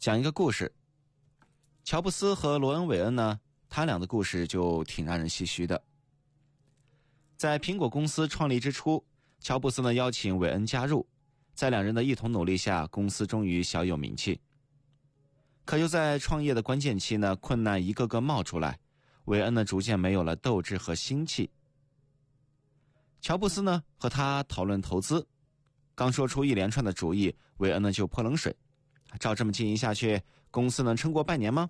讲一个故事。乔布斯和罗恩·韦恩呢，他俩的故事就挺让人唏嘘的。在苹果公司创立之初，乔布斯呢邀请韦恩加入，在两人的一同努力下，公司终于小有名气。可就在创业的关键期呢，困难一个个冒出来，韦恩呢逐渐没有了斗志和心气。乔布斯呢和他讨论投资，刚说出一连串的主意，韦恩呢就泼冷水，照这么经营下去，公司能撑过半年吗？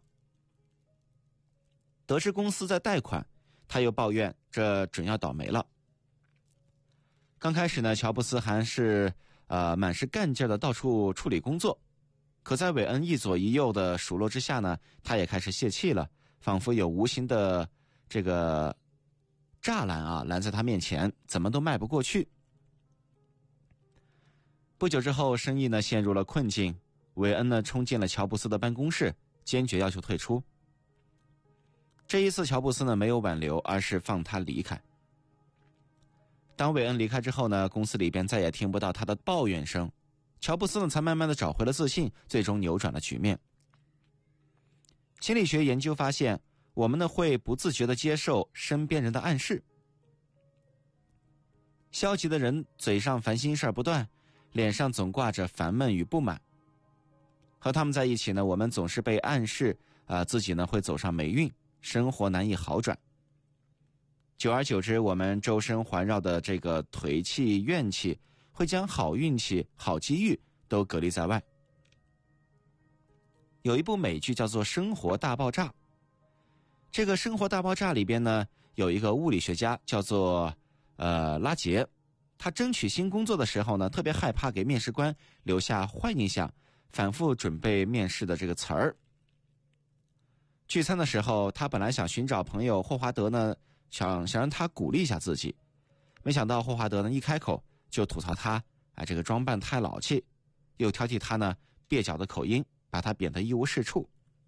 得知公司在贷款，他又抱怨这准要倒霉了。刚开始呢，乔布斯还是满是干劲的到处处理工作，可在韦恩一左一右的数落之下呢，他也开始泄气了，仿佛有无形的这个栅栏拦在他面前，怎么都迈不过去。不久之后，生意呢陷入了困境，韦恩呢冲进了乔布斯的办公室，坚决要求退出。这一次乔布斯呢没有挽留，而是放他离开。当韦恩离开之后呢，公司里边再也听不到他的抱怨声，乔布斯呢才慢慢的找回了自信，最终扭转了局面。心理学研究发现，我们呢会不自觉地接受身边人的暗示。消极的人嘴上烦心事儿不断，脸上总挂着烦闷与不满。和他们在一起呢，我们总是被暗示自己呢会走上霉运，生活难以好转。久而久之，我们周身环绕的这个颓气怨气，会将好运气、好机遇都隔离在外。有一部美剧叫做《生活大爆炸》，这个《生活大爆炸》里边呢，有一个物理学家叫做拉杰，他争取新工作的时候呢，特别害怕给面试官留下坏印象，反复准备面试的这个词儿。聚餐的时候，他本来想寻找朋友霍华德呢，想让他鼓励一下自己，没想到霍华德呢一开口就吐槽他这个装扮太老气，又挑剔他呢蹩脚的口音，把他贬得一无是处。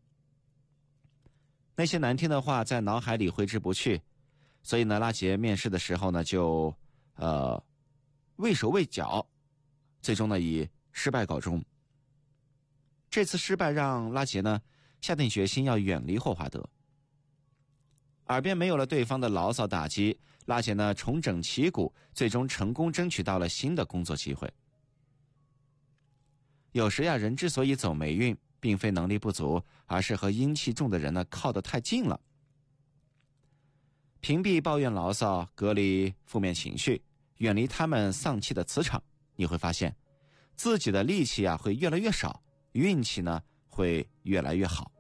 那些难听的话在脑海里挥之不去，所以呢拉杰面试的时候呢就畏手畏脚，最终呢以失败告终。这次失败让拉杰呢下定决心要远离霍华德。耳边没有了对方的牢骚打击，拉杰呢重整旗鼓，最终成功争取到了新的工作机会。有时人之所以走霉运，并非能力不足，而是和阴气重的人呢靠得太近了。屏蔽抱怨牢骚，隔离负面情绪，远离他们丧气的磁场，你会发现自己的戾气会越来越少，运气呢会越来越好。